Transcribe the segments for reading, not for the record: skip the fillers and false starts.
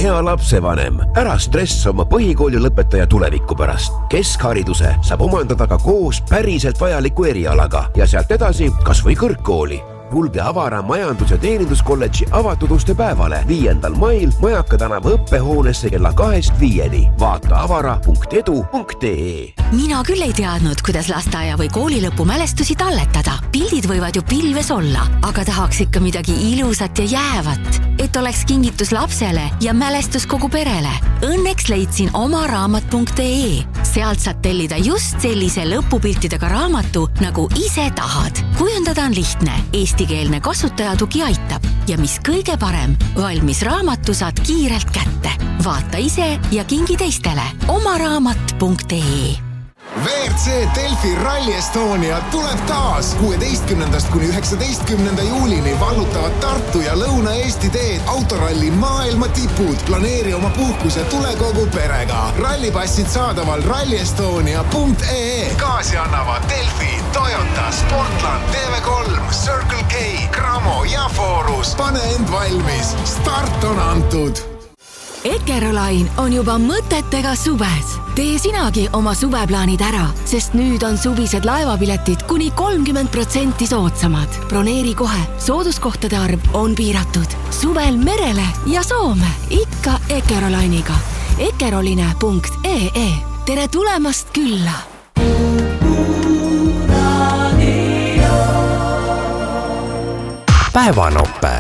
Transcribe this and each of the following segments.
hea lapsevanem, ära stress oma põhikooli lõpetaja tuleviku pärast. Keskhariduse saab omandada ka koos päriselt vajaliku erialaga ja sealt edasi kas või kõrgkooli. Kulge Avara majandus- ja teeninduskolledži avatud uste päevale 5. mail Majaka tänava õppehoonesse kella 2-5. Vaata avara.edu.ee. Mina küll ei teadnud, kuidas lasteaia või kooli lõpu mälestusi talletada. Pildid võivad ju pilves olla, aga tahaks ikka midagi ilusat ja jäävat, et oleks kingitus lapsele ja mälestus kogu perele. Õnneks leidsin omaraamat.ee. Sealt saad tellida just sellise lõpupiltidega raamatu, nagu ise tahad. Kujundada on lihtne. Eestikeelne kasutajatugi aitab. Ja mis kõige parem, valmis raamatu saad kiirelt kätte. Vaata ise ja kingi teistele. omaraamat.ee. WRC Delfi Rally Estonia tuleb taas 16. kuni 19. juulini vallutavad Tartu ja Lõuna-Eesti teed autoralli maailma tipud. Planeeri oma puhkus ja tule kogu perega. Rallipassid saadaval rallyestonia.ee. Kaasi annavad Delfi, Toyota, Sportland, TV3, Circle K, Cramo ja Forus. Pane end valmis. Start on antud. Eckerolain on juba mõtetega suves. Tee sinagi oma suveplaanid ära, sest nüüd on suvised laevapiletid kuni 30% soodsamad. Broneeri kohe, sooduskohtade arv on piiratud. Suvel merele ja Soome, ikka Eckerolainiga. Eckeroline.ee. Tere tulemast külla! Päevanoppe.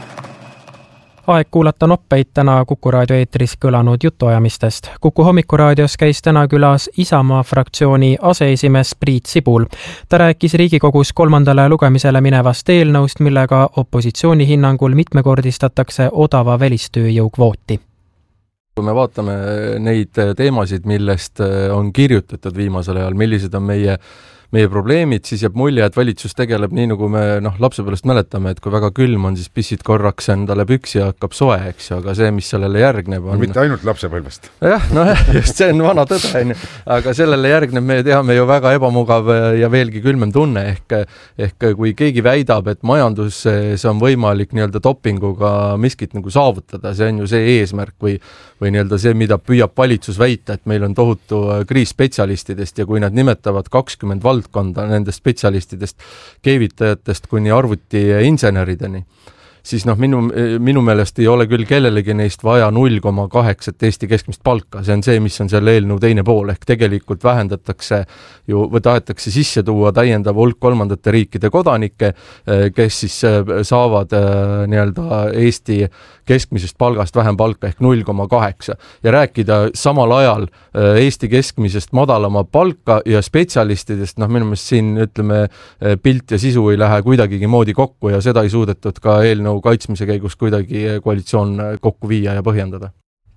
Aeg kuulata noppeid täna Kuku raadio eetris kõlanud jutuajamistest. Kuku hommikuraadios käis täna külas Isamaa fraktsiooni aseesimees Priit Sibul. Ta rääkis Riigikogus 3. lugemisele minevast eelnõust, millega opositsiooni hinnangul mitmekordistatakse odava välistööjõu kvooti. Kui me vaatame neid teemasid, millest on kirjutatud viimasel ajal, millised on meie probleemid, siis jääb mulje, et valitsus tegeleb nii, nagu me lapsepõlvest mäletame, et kui väga külm on, siis pissid korraks endale püksi ja hakkab soe, eks ju, aga see, mis sellele järgneb on... Mitte ainult lapsepõlvest. Jah, just see on vana tõde, aga sellele järgneb, me teame ju väga ebamugav ja veelgi külmem tunne, ehk kui keegi väidab, et majanduses on võimalik nii-öelda dopinguga miskit nagu saavutada, see on ju see eesmärk või nii-öelda see, mida püüab valitsus väita, et meil on tohutu kriis spetsialistidest ja kui nad nimetavad 20 valdkonda nendest spetsialistidest, keevitajatest kuni arvutiinsenerideni, siis minu meelest ei ole küll kellelegi neist vaja 0,8 Eesti keskmist palka. See on see, mis on selle eelnõu teine pool, ehk tegelikult vähendatakse ju, või tahetakse sisse tuua täiendav hulk kolmandate riikide kodanikke, kes siis saavad nii-öelda Eesti keskmisest palgast vähem palka ehk 0,8 ja rääkida samal ajal Eesti keskmisest madalama palka ja spetsialistidest, minu meelest siin ütleme pilt ja sisu ei lähe kuidagigi moodi kokku ja seda ei suudetud ka eelnõu kaitsmise käigus kuidagi koalitsioon kokku viia ja põhjendada.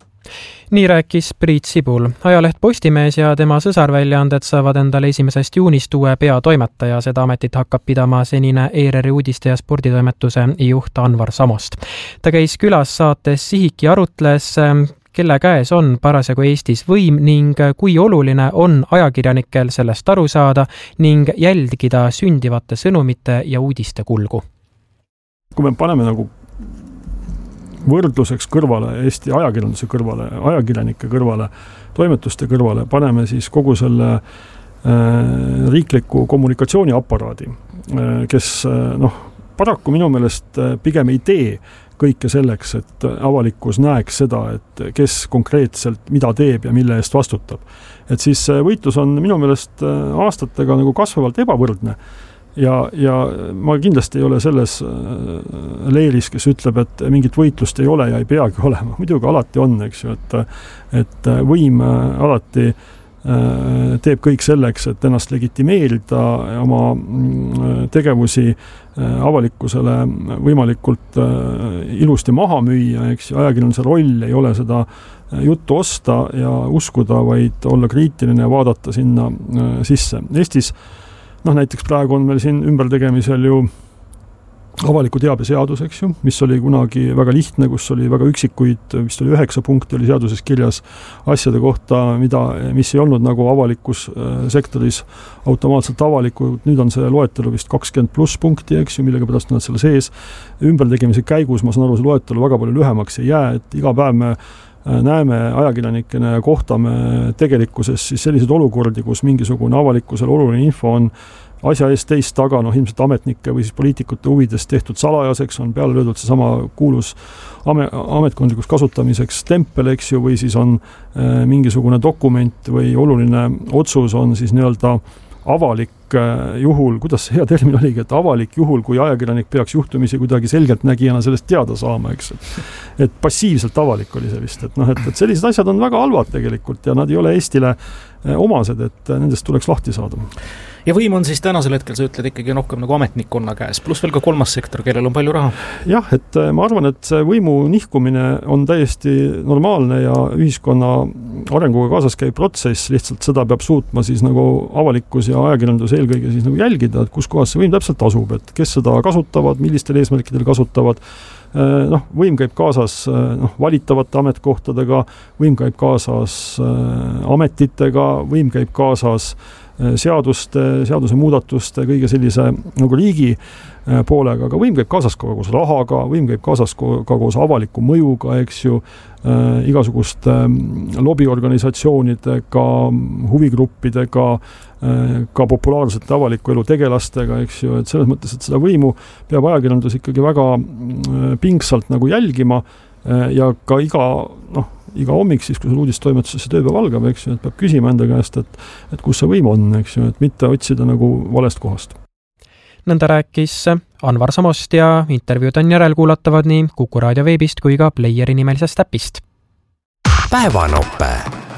Nii rääkis Priit Sibul. Ajaleht Postimees ja tema sõsarväljaanded saavad endale 1. juunist uue peatoimetaja. Seda ametit hakkab pidama senine ERR uudiste ja sporditoimetuse juht Anvar Samost. Ta käis külas saates Sihik ja arutles, kelle käes on parasjagu Eestis võim ning kui oluline on ajakirjanikel sellest aru saada ning jälgida sündivate sõnumite ja uudiste kulgu. Kui me paneme nagu võrdluseks kõrvale, Eesti ajakirjanduse kõrvale, ajakirjanike kõrvale, toimetuste kõrvale, paneme siis kogu selle riikliku kommunikatsiooniaparaadi, kes paraku minu meelest pigem ei tee kõike selleks, et avalikkus näeks seda, et kes konkreetselt mida teeb ja mille eest vastutab. Et siis võitlus on minu meelest aastatega nagu kasvavalt ebavõrdne. Ja ma kindlasti ei ole selles leeris, kes ütleb, et mingit võitlust ei ole ja ei peagi olema. Muidugi alati on, eks ju, et võim alati teeb kõik selleks, et ennast legitimeerida oma tegevusi avalikkusele võimalikult ilusti maha müüa, eks ajakirjanduse roll ei ole seda juttu osta ja uskuda, vaid olla kriitiline ja vaadata sinna sisse. Eestis näiteks praegu on meil siin ümbertegemisel ju avaliku teabe seadus, eks ju, mis oli kunagi väga lihtne, kus oli väga üksikuid, vist oli 9 punkti oli seaduses kirjas asjade kohta, mis ei olnud nagu avalikus sektoris automaatselt avalikud. Nüüd on see loetelu vist 20+ punkti, eks ju, millega pärast nad selle sees. Ümbertegemise käigus, ma saan aru, see loetelu väga palju lühemaks ei jää, et iga päev me näeme ajakirjanikena ja kohtame tegelikkuses siis selliseid olukordi, kus mingisugune avalikkusel oluline info on asja eest teist taga, ilmselt ametnike või siis poliitikute huvides tehtud salajaseks, on peale löödud seesama kuulus ametkondlikuks kasutamiseks tempel, eks ju, või siis on mingisugune dokument või oluline otsus on siis nii-öelda avalik juhul, kuidas see hea termin oligi, et avalik juhul, kui ajakirjanik peaks juhtumisi kuidagi selgelt nägijana sellest teada saama, eks. Et passiivselt avalik oli see vist, et sellised asjad on väga halvad tegelikult ja nad ei ole Eestile omased, et nendest tuleks lahti saada. Ja võim on siis tänasel hetkel, sa ütled ikkagi rohkem nagu ametnikkonna käes, pluss veel ka kolmas sektor, kellel on palju raha. Jah, et ma arvan, et see võimu nihkumine on täiesti normaalne ja ühiskonna arenguga kaasas käib protsess, lihtsalt seda peab suutma siis nagu avalikkus ja ajakirjandus eelkõige siis nagu jälgida, et kus kohas see võim täpselt asub, et kes seda kasutavad, millistel eesmärkidel kasutavad. Võim käib kaasas valitavate ametkohtadega, võim käib kaasas ametitega, võim käib kaasas seaduse muudatuste, kõige sellise nagu riigi poolega, aga võim käib kaasas ka koos rahaga, võim käib kaasas ka koos avaliku mõjuga, eks ju, igasuguste lobiorganisatsioonidega, huvigruppidega, ka populaarsete avaliku elu tegelastega, eks ju, et selles mõttes, et seda võimu peab ajakirjandus ikkagi väga pingsalt nagu jälgima ja ka iga hommik siis, kui sul uudistoimetusesse tööpäev algab, eks ju, et peab küsima enda käest, et kus see võim on, eks ju, et mitte otsida nagu valest kohast. Nõnda rääkis Anvar Samost ja intervjuud on järelkuulatavad nii Kuku Raadio veebist kui ka Playeri nimelisest äpist. Päevanope.